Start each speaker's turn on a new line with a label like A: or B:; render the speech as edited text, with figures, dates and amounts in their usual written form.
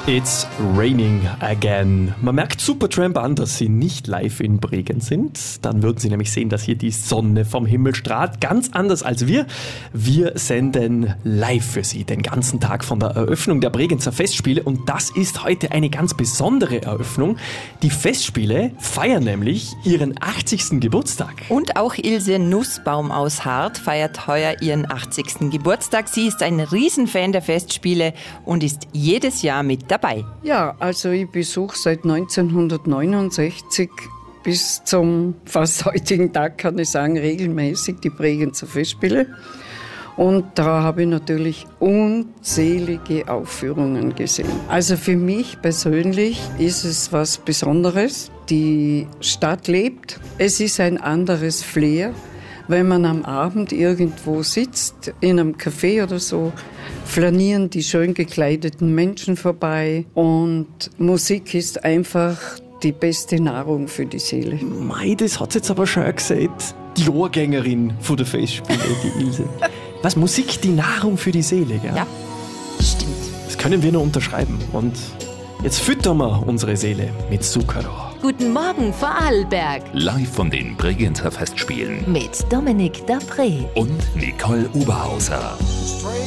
A: It's raining again. Man merkt Supertramp an, dass sie nicht live in Bregenz sind. Dann würden sie nämlich sehen, dass hier die Sonne vom Himmel strahlt. Ganz anders als wir. Wir senden live für Sie den ganzen Tag von der Eröffnung der Bregenzer Festspiele. Und das ist heute eine ganz besondere Eröffnung. Die Festspiele feiern nämlich ihren 80. Geburtstag.
B: Und auch Ilse Nussbaum aus Hart feiert heuer ihren 80. Geburtstag. Sie ist ein Riesenfan der Festspiele und ist jedes Jahr mit dabei.
C: Ja, also ich besuche seit 1969 bis zum fast heutigen Tag, kann ich sagen, regelmäßig die Bregenzer Festspiele. Und da habe ich natürlich unzählige Aufführungen gesehen. Also für mich persönlich ist es was Besonderes. Die Stadt lebt. Es ist ein anderes Flair. Wenn man am Abend irgendwo sitzt, in einem Café oder so, flanieren die schön gekleideten Menschen vorbei und Musik ist einfach die beste Nahrung für die Seele.
A: Mei, das hat jetzt aber schon gesagt. Die Ohrgängerin von der Festspiele, die Ilse. Was, Musik, die Nahrung für die Seele, gell?
B: Ja, stimmt.
A: Das können wir nur unterschreiben. Und jetzt füttern wir unsere Seele mit Zucchero.
D: Guten Morgen, Vorarlberg.
E: Live von den Bregenzer Festspielen.
D: Mit Dominik Dapré.
E: Und Nicole Oberhauser.